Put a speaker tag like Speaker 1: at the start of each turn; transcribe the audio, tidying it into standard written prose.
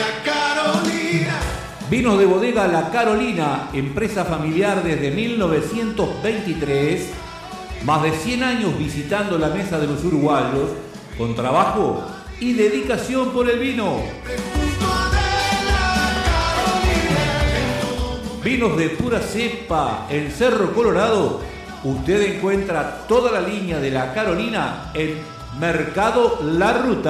Speaker 1: Vinos de bodega La Carolina, empresa familiar desde 1923, más de 100 años visitando la mesa de los uruguayos, con trabajo y dedicación por el vino. Vinos de pura cepa en Cerro Colorado. Usted encuentra toda la línea de La Carolina en Mercado La Ruta.